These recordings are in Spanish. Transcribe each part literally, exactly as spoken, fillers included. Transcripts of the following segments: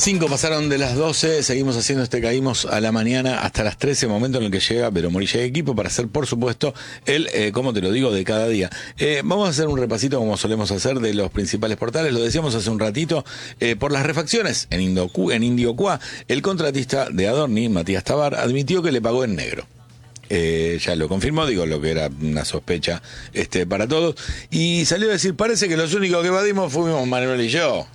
Cinco pasaron de las doce, seguimos haciendo este Caímos a la mañana hasta las trece, momento en el que llega Vero Morilla y equipo para hacer, por supuesto, el, eh, como te lo digo, de cada día. Eh, vamos a hacer un repasito, como solemos hacer, de los principales portales. Lo decíamos hace un ratito, eh, por las refacciones en, Indocu, en Indiocuá, el contratista de Adorni, Matías Tabar, admitió que le pagó en negro. Eh, ya lo confirmó, digo, lo que era una sospecha este, para todos, y salió a decir, parece que los únicos que evadimos fuimos Manuel y yo.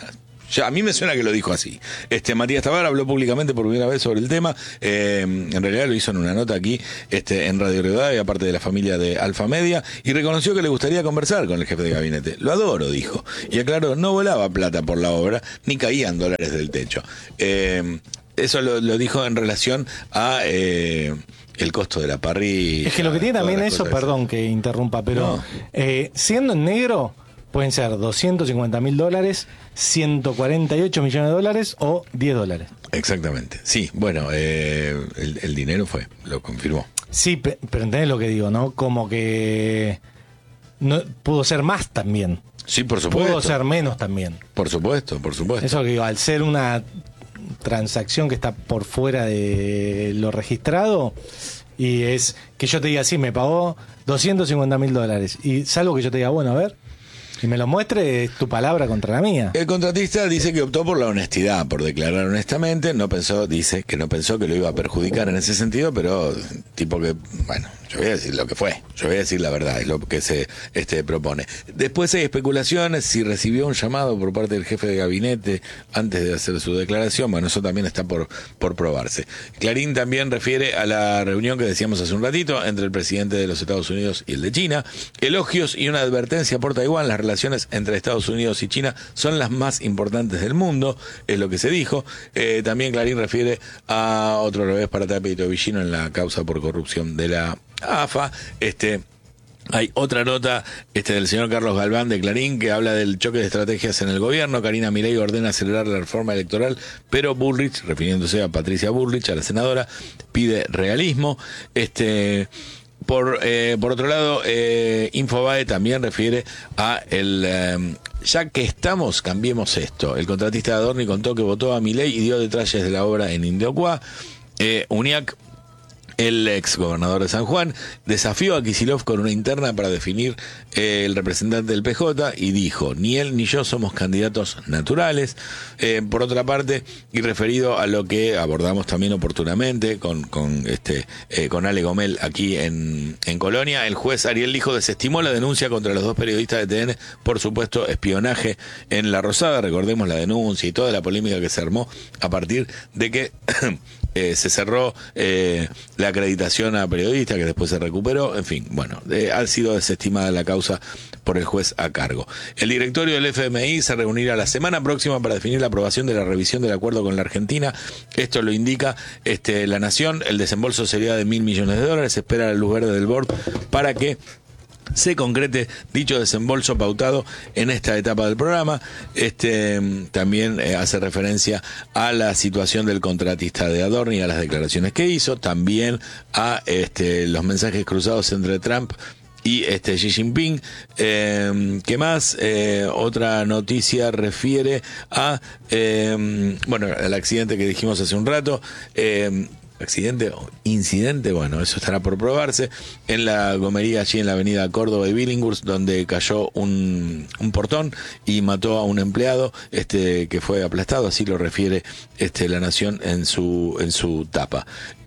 Ya, a mí me suena que lo dijo así. Este Matías Tabar habló públicamente por primera vez sobre el tema. Eh, en realidad lo hizo en una nota aquí este, en Radio Rivadavia, aparte de la familia de Alfa Media, y reconoció que le gustaría conversar con el jefe de gabinete. Lo adoro, dijo. Y aclaró, no volaba plata por la obra, ni caían dólares del techo. Eh, eso lo, lo dijo en relación a... Eh, el costo de la parrilla. Es que lo que tiene también eso, perdón que interrumpa, pero no. eh, siendo en negro... Pueden ser doscientos cincuenta mil dólares, ciento cuarenta y ocho millones de dólares o diez dólares. Exactamente. Sí, bueno, eh, el, el dinero fue, lo confirmó. Sí, pero entendés lo que digo, ¿no? Como que no pudo ser más también. Sí, por supuesto. Pudo ser menos también. Por supuesto, por supuesto. Eso que digo, al ser una transacción que está por fuera de lo registrado, y es que yo te diga, sí, me pagó doscientos cincuenta mil dólares, y salvo que yo te diga, bueno, a ver, y me lo muestre, es tu palabra contra la mía. El contratista dice que optó por la honestidad, por declarar honestamente. No pensó, dice que no pensó que lo iba a perjudicar en ese sentido, pero tipo que, bueno, yo voy a decir lo que fue, yo voy a decir la verdad, es lo que se este propone. Después hay especulaciones si recibió un llamado por parte del jefe de gabinete antes de hacer su declaración. Bueno, eso también está por, por probarse. Clarín también refiere a la reunión que decíamos hace un ratito entre el presidente de los Estados Unidos y el de China. Elogios y una advertencia por Taiwán. Las relaciones entre Estados Unidos y China son las más importantes del mundo, es lo que se dijo. Eh, también Clarín refiere a otro revés para Tapia y Tobillino en la causa por corrupción de la A F A. Este... Hay otra nota este del señor Carlos Galván de Clarín que habla del choque de estrategias en el gobierno. Karina Milei ordena acelerar la reforma electoral, pero Bullrich, refiriéndose a Patricia Bullrich, a la senadora, pide realismo. Este... Por eh, por otro lado, eh, Infobae también refiere a el... Eh, ya que estamos, cambiemos esto. El contratista de Adorni contó que votó a Milei y dio detalles de la obra en Indiocuá. Eh, UNIAC, el ex gobernador de San Juan, desafió a Kicillof con una interna para definir eh, el representante del P J y dijo, ni él ni yo somos candidatos naturales. Eh, por otra parte, y referido a lo que abordamos también oportunamente con con este eh, con Ale Gomel aquí en, en Colonia, el juez Ariel Lijo desestimó la denuncia contra los dos periodistas de T N por supuesto espionaje en La Rosada. Recordemos la denuncia y toda la polémica que se armó a partir de que eh, se cerró eh, la acreditación a periodistas, que después se recuperó. En fin, bueno, eh, ha sido desestimada la causa por el juez a cargo. El directorio del F M I se reunirá la semana próxima para definir la aprobación de la revisión del acuerdo con la Argentina. Esto lo indica este, La Nación. El desembolso sería de mil millones de dólares. Se espera la luz verde del board para que se concrete dicho desembolso pautado en esta etapa del programa. Este también eh, hace referencia a la situación del contratista de Adorni, a las declaraciones que hizo, también a este los mensajes cruzados entre Trump y este Xi Jinping. Eh, ¿Qué más? Eh, otra noticia refiere a eh, bueno, el accidente que dijimos hace un rato. Eh, accidente o incidente, bueno, eso estará por probarse, en la gomería allí en la avenida Córdoba y Billinghurst, donde cayó un, un portón y mató a un empleado este que fue aplastado, así lo refiere este La Nación en su en su tapa.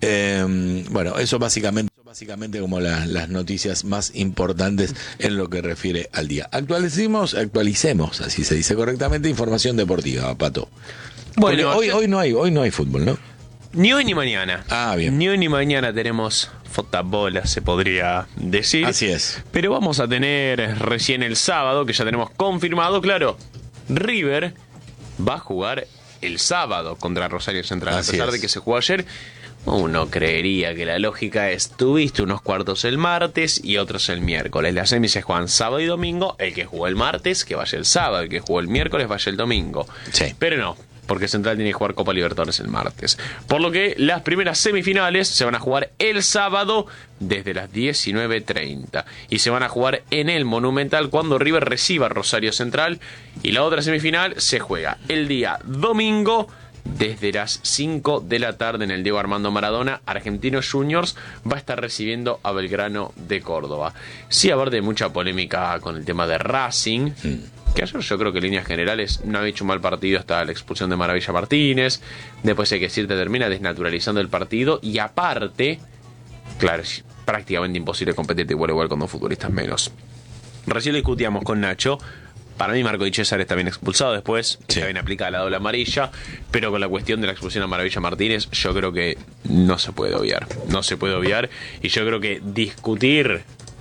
Eh, bueno, eso básicamente básicamente como la, las noticias más importantes en lo que refiere al día. Actualicemos, actualicemos, así se dice correctamente, información deportiva, Pato. Bueno, hoy hoy no hay hoy no hay fútbol, ¿no? Ni hoy ni mañana. Ah, bien. Ni hoy ni mañana tenemos fotabola, se podría decir. Así es. Pero vamos a tener recién el sábado, que ya tenemos confirmado, claro, River va a jugar el sábado contra Rosario Central. Así a pesar es. de que se jugó ayer, uno creería que la lógica es, tuviste unos cuartos el martes y otros el miércoles. Las semis se juegan sábado y domingo. El que jugó el martes, que vaya el sábado. El que jugó el miércoles, vaya el domingo. Sí. Pero no. porque Central tiene que jugar Copa Libertadores el martes. Por lo que las primeras semifinales se van a jugar el sábado desde las diecinueve treinta y se van a jugar en el Monumental cuando River reciba a Rosario Central, y la otra semifinal se juega el día domingo desde las cinco de la tarde en el Diego Armando Maradona. Argentinos Juniors va a estar recibiendo a Belgrano de Córdoba. Sí, a ver, de mucha polémica con el tema de Racing, que ayer yo creo que en líneas generales no ha hecho un mal partido hasta la expulsión de Maravilla Martínez. Después hay que decir, te termina desnaturalizando el partido, y aparte, claro, es prácticamente imposible competir igual igual con dos futbolistas menos. Recién discutíamos con Nacho. Para mí Marco Di César está bien expulsado después, sí. Está bien aplicada la doble amarilla, pero con la cuestión de la expulsión a Maravilla Martínez yo creo que no se puede obviar, no se puede obviar, y yo creo que discutir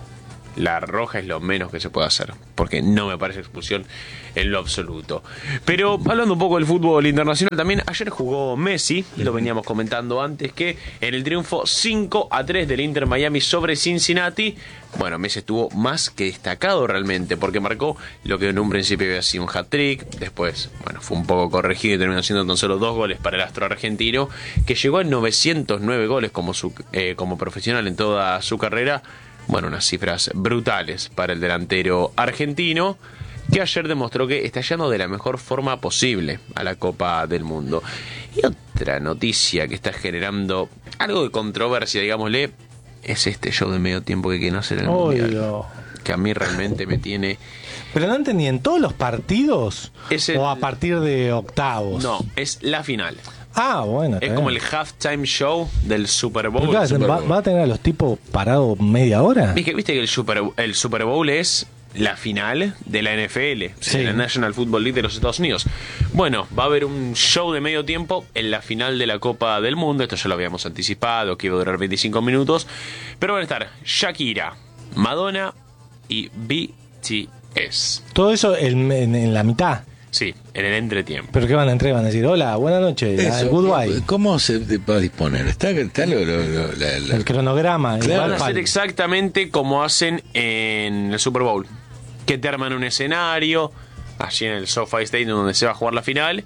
la roja es lo menos que se puede hacer, porque no me parece expulsión en lo absoluto. Pero hablando un poco del fútbol internacional también, ayer jugó Messi, lo veníamos comentando antes, que en el triunfo cinco a tres del Inter Miami sobre Cincinnati, bueno, Messi estuvo más que destacado realmente, porque marcó lo que en un principio había sido un hat-trick, después, bueno, fue un poco corregido y terminó siendo tan solo dos goles para el astro argentino, que llegó a novecientos nueve goles como, su, eh, como profesional en toda su carrera. Bueno, unas cifras brutales para el delantero argentino, que ayer demostró que está yendo de la mejor forma posible a la Copa del Mundo. Y otra noticia que está generando algo de controversia, digámosle, es este show de medio tiempo que quieren hacer en el Obvio. Mundial, que a mí realmente me tiene... Pero no entendí, ¿en todos los partidos Es el- o a partir de octavos? No, es la final. Ah, bueno. Es como el halftime show del Super Bowl. Claro, Super ¿va, Bowl. va a tener a los tipos parados media hora? ¿Viste, viste que el Super, el Super Bowl es la final de la N F L, Sí. de la National Football League de los Estados Unidos? Bueno, va a haber un show de medio tiempo en la final de la Copa del Mundo. Esto ya lo habíamos anticipado, que iba a durar veinticinco minutos. Pero van a estar Shakira, Madonna y B T S. Todo eso en, en- en la mitad. Sí, en el entretiempo. ¿Pero qué van a entrar? Van a decir, hola, buenas noches, ah, Eso, goodbye. ¿Cómo se va a disponer? Está, está lo, lo- lo- la- la- El cronograma. Claro. igual Van a pal. hacer exactamente como hacen en el Super Bowl, que te arman un escenario allí en el SoFi Stadium donde se va a jugar la final,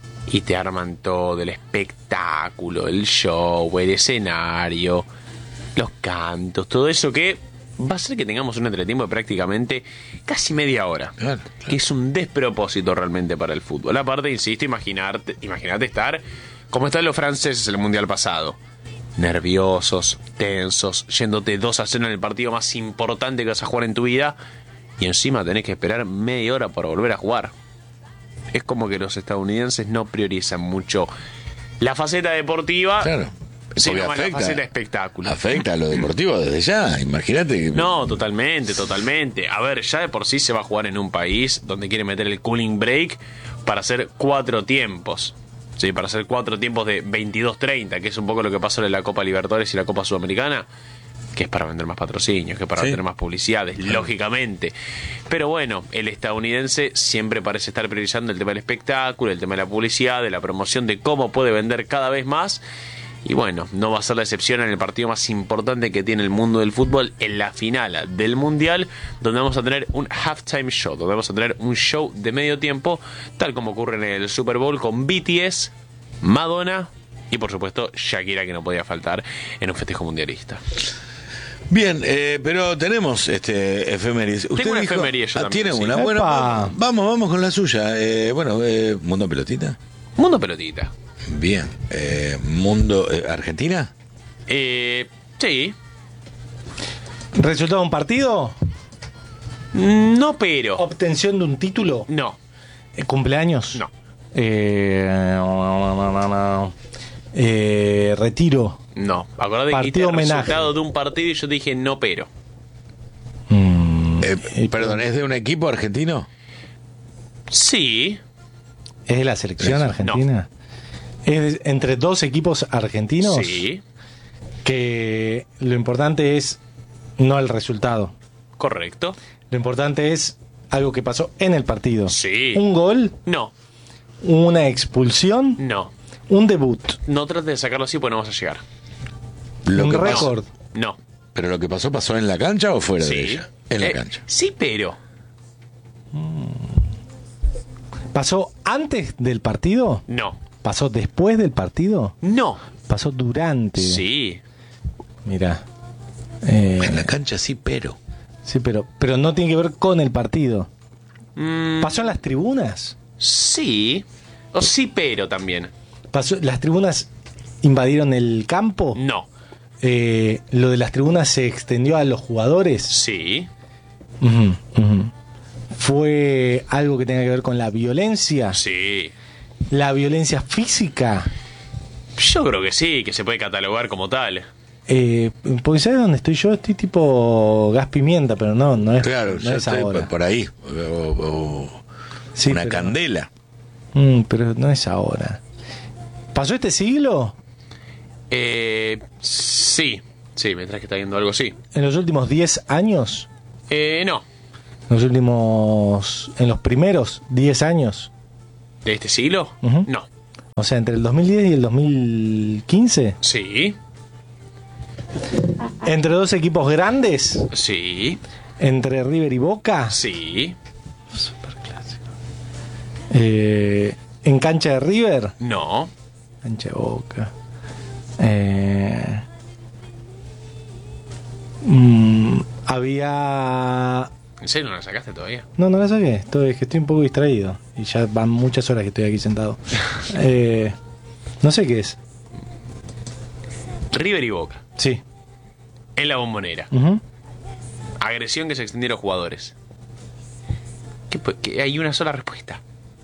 y te arman todo el espectáculo, el show, el escenario, los cantos, todo eso que va a hacer que tengamos un entretiempo de prácticamente casi media hora. Claro, claro. Que es un despropósito realmente para el fútbol. Aparte, insisto, imaginarte, imaginate estar como están los franceses en el Mundial pasado. Nerviosos, tensos, yéndote dos a cero en el partido más importante que vas a jugar en tu vida, y encima tenés que esperar media hora para volver a jugar. Es como que los estadounidenses no priorizan mucho la faceta deportiva, Claro. sino Porque más la afecta- faceta espectáculo. Afecta a lo deportivo desde ya. Imagínate que. No, totalmente, totalmente. A ver, ya de por sí se va a jugar en un país donde quiere meter el cooling break para hacer cuatro tiempos. Sí, para hacer cuatro tiempos de veintidós treinta, que es un poco lo que pasó en la Copa Libertadores y la Copa Sudamericana, que es para vender más patrocinios, que es para Sí. tener más publicidades, lógicamente. Pero bueno, el estadounidense siempre parece estar priorizando el tema del espectáculo, el tema de la publicidad, de la promoción, de cómo puede vender cada vez más. Y bueno, no va a ser la excepción en el partido más importante que tiene el mundo del fútbol, en la final del Mundial, donde vamos a tener un halftime show, donde vamos a tener un show de medio tiempo, tal como ocurre en el Super Bowl, con B T S, Madonna y por supuesto Shakira, que no podía faltar en un festejo mundialista. Bien, eh, pero tenemos este efemérides. Usted Tengo una dijo- efeméride yo ah, también, ¿Tiene sí. una? Bueno, Epa. vamos, vamos, vamos con la suya. Eh, bueno, eh, Mundo Pelotita. Mundo pelotita. Bien. Eh, Mundo eh, Argentina. Eh, sí. ¿Resultado de un partido? No, pero. ¿Obtención de un título? No, Eh, ¿Cumpleaños? no. Eh, eh, retiro. No. Acordate que Partido dijiste el homenaje. resultado de un partido y yo te dije no, pero. Mm, Eh, eh, perdón, ¿es de un equipo argentino? Sí. ¿Es de la selección Eso, argentina? ¿Es de- entre dos equipos argentinos? Sí. Que lo importante es no el resultado. Correcto. Lo importante es algo que pasó en el partido. Sí. Un gol, No, una expulsión, no. un debut, No trates de sacarlo así porque no vas a llegar. Lo un que pasó- récord. No. ¿Pero lo que pasó pasó en la cancha o fuera Sí. de ella? En la Eh, cancha. Sí, pero. ¿Pasó antes del partido? No. ¿Pasó después del partido? No. Pasó durante. Sí. Mira. Eh, En la cancha sí, pero. sí, pero, pero no tiene que ver con el partido. Mm, ¿Pasó en las tribunas? sí. O sí, pero también. ¿Pasó, ¿Las tribunas invadieron el campo? No. Eh, ¿Lo de las tribunas se extendió a los jugadores? Sí. Ujú, ujú. ¿Fue algo que tenga que ver con la violencia? Sí. ¿La violencia física? Yo creo que sí, que se puede catalogar como tal. Eh, porque ¿sabes dónde estoy yo? Estoy tipo gas pimienta, pero no, no es, Claro, no yo es estoy ahora. por, por ahí. O, o Sí, una pero- candela. Mm, pero no es ahora. ¿Pasó este siglo? Eh, sí. Sí, mientras que está viendo algo, sí. ¿En los últimos diez años? Eh, no. ¿En los últimos... en los primeros diez años? ¿De este siglo? Ujú. No. O sea, entre el dos mil diez y el dos mil quince. Sí. ¿Entre dos equipos grandes? Sí. ¿Entre River y Boca? Sí. Eh, ¿En cancha de River? No. Cancha de Boca. Eh, mm, había... ¿En serio no la sacaste todavía? No, no la saqué. Estoy, es que estoy un poco distraído. Y ya van muchas horas que estoy aquí sentado. Eh, no sé qué es. River y Boca. Sí. En la Bombonera. Ujú. Agresión que se extendió a los jugadores. ¿Qué, pu- qué- hay una sola respuesta.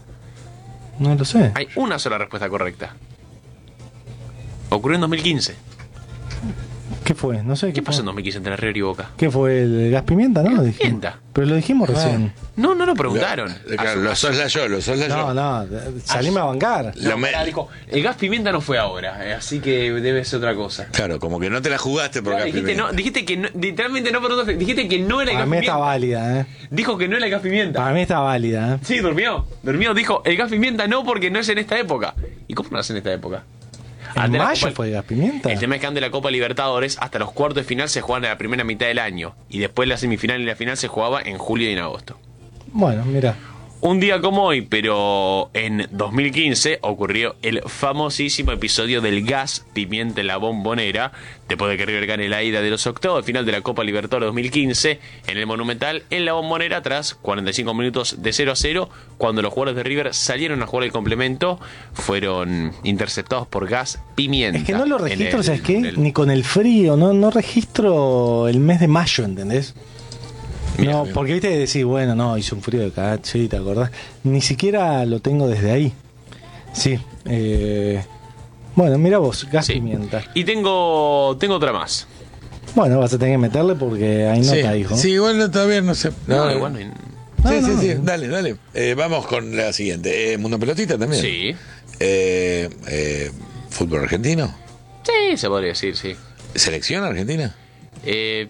No lo sé. Hay una sola respuesta correcta. Ocurrió en dos mil quince. ¿Qué fue? No sé. ¿Qué ¿Qué pasó en fue? dos mil quince entre River y Boca? ¿Qué fue? ¿El gas pimienta, no? Gas Dijimos. pimienta. Pero lo dijimos recién. No, no lo preguntaron. Lo- Claro, lo soslayó, lo No, soslayó. no. Salime a bancar. Lo No, me- pará, dijo, el gas pimienta no fue ahora, eh, así que debe ser otra cosa. Claro, como que no te la jugaste por Claro, gas dijiste, pimienta. no, dijiste que no, literalmente no preguntó, dijiste que no era el Para gas mí está pimienta. válida, ¿eh? Dijo que no era el gas pimienta. Para mí está válida, ¿eh? Sí, durmió. Durmió, dijo, el gas pimienta no porque no es en esta época. ¿Y cómo no es en esta época? ¿En Ante la mayo Copa- fue gas pimienta? El tema es que ante la Copa Libertadores, hasta los cuartos de final se jugaban en la primera mitad del año. Y después la semifinal y la final se jugaba en julio y en agosto. Bueno, mira. Un día como hoy, pero en dos mil quince, ocurrió el famosísimo episodio del gas pimienta en la Bombonera, después de que River gane la ida de los octavos de final de la Copa Libertadores dos mil quince, en el Monumental, en la Bombonera, tras cuarenta y cinco minutos de cero a cero, cuando los jugadores de River salieron a jugar el complemento, fueron interceptados por gas pimienta. Es que no lo en registro, el- ¿sabes qué? en el- Ni con el frío, no, no registro el mes de mayo, ¿entendés? Bien, No, bien. porque viste que decís, bueno, no, hizo un frío de cagada, sí, ¿te acordás? Ni siquiera lo tengo desde ahí. Sí. Eh, bueno, mira vos, gas Sí. pimienta. Y tengo, tengo otra más. Bueno, vas a tener que meterle porque ahí no Sí, está, hijo. sí, igual no está bien, no sé. No, No, igual no hay- Sí, No, sí, no, sí, no. dale, dale. Eh, vamos con la siguiente. Eh, Mundo Pelotita también. Sí. Eh, eh, ¿Fútbol argentino? Sí, se podría decir, sí. ¿Selección argentina? Eh,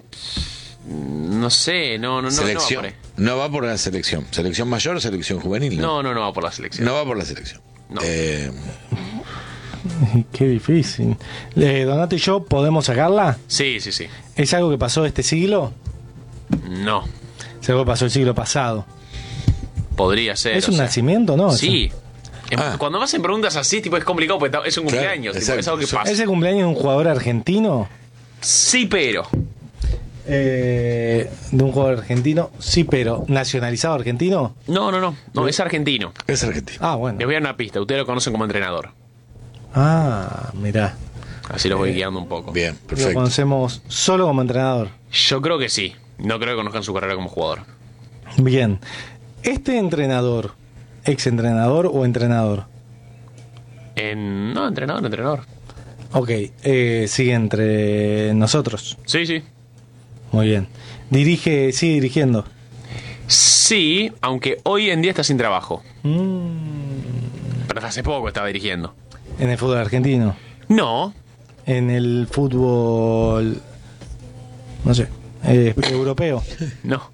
no sé, no, no, no, selección. no va por ahí. No va por la selección. ¿Selección mayor o selección juvenil? No, no, no va por la selección. No va por la selección. No. Eh, Qué difícil. Eh, Donato y yo, ¿podemos sacarla? Sí, sí, sí. ¿Es algo que pasó este siglo? No, Es algo que pasó el siglo pasado. podría ser. ¿Es o un sea, nacimiento, no? Sí. En- Ah. Cuando me hacen preguntas así, tipo, es complicado porque es un Claro, cumpleaños, tipo, exacto. es algo que Eso- pasa. ¿Es el cumpleaños de un jugador argentino? Sí, pero. Eh, de un jugador argentino, sí, pero ¿nacionalizado argentino? No, no, no. No, es argentino. es argentino. Ah, bueno. Les voy a dar una pista. Ustedes lo conocen como entrenador. Ah, mirá. Así los voy guiando un poco. Bien, Lo perfecto. conocemos solo como entrenador. Yo creo que sí. No creo que conozcan su carrera como jugador. Bien. ¿Este entrenador, ex entrenador o entrenador? En... No, entrenador, entrenador. Ok, eh, sigue entre nosotros. Sí, sí. Muy bien. Dirige, sigue dirigiendo. Sí, aunque hoy en día está sin trabajo. Mm, Pero hasta hace poco estaba dirigiendo. en el fútbol argentino. No, En el fútbol, no sé, eh, europeo. no,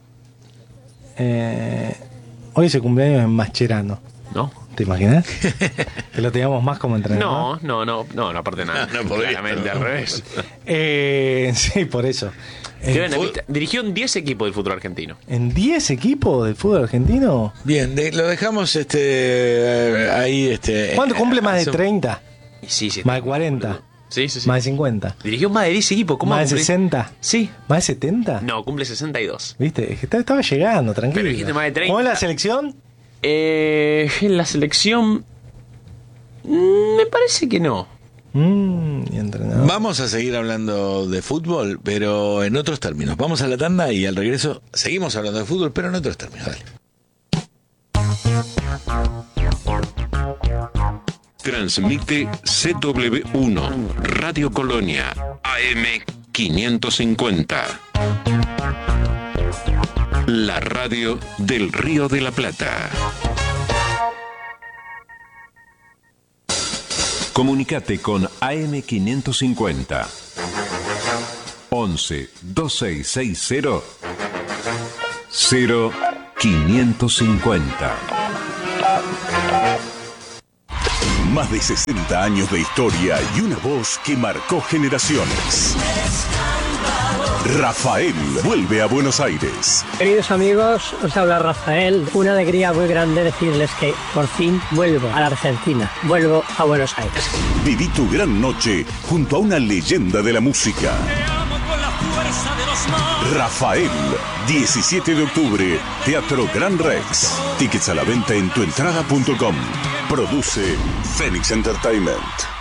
Eh, hoy es el cumpleaños en Mascherano. no. ¿Te imaginas? Que lo teníamos más como entrenador. No, no, no, no, no, aparte nada. No, no podría, Claramente no. al revés. Eh, sí, por eso. Que Eh, ven, fue- ¿viste? Dirigió en diez equipos del fútbol argentino. ¿En diez equipos del fútbol argentino? Bien, de- lo dejamos este eh, ahí. Este, ¿Cuánto cumple más de hace un- treinta? Y sí, sí. Más de cuarenta. Sí, sí, sí. Más de cincuenta. Dirigió más de diez equipos. ¿Cómo Más de cumple? sesenta. Sí. ¿Más de setenta? No, cumple sesenta y dos. ¿Viste? Es que estaba- estaba llegando, tranquilo. Pero dijiste más de treinta. ¿Cómo es la selección? Eh, en la selección. mm, Me parece que no. Mmm, y entrenador. Vamos a seguir hablando de fútbol, pero en otros términos. Vamos a la tanda y al regreso seguimos hablando de fútbol, pero en otros términos. Dale. Transmite C W uno, Radio Colonia, A M quinientos cincuenta. La radio del Río de la Plata. Comunicate con A M quinientos cincuenta. once veintiséis sesenta cero quinientos cincuenta. Más de sesenta años de historia y una voz que marcó generaciones. Rafael vuelve a Buenos Aires. Queridos amigos, os habla Rafael. Una alegría muy grande decirles que por fin vuelvo a la Argentina. Vuelvo a Buenos Aires. Viví tu gran noche junto a una leyenda de la música. Rafael, diecisiete de octubre, Teatro Gran Rex. Tickets a la venta en tuentrada punto com. Produce Phoenix Entertainment.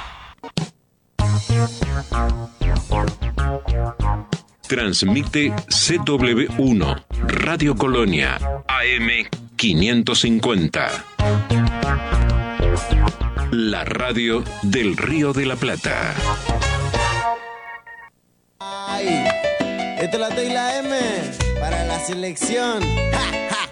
Transmite C W uno, Radio Colonia, A M quinientos cincuenta. La radio del Río de la Plata. Ay, esta es la T y la M para la selección. ¡Ja!